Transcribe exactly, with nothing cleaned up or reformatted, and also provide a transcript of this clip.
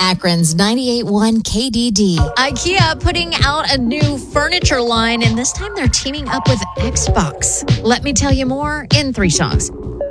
Akron's ninety-eight point one K D D. IKEA putting out a new furniture line, and this time they're teaming up with Xbox. Let me tell you more in three songs.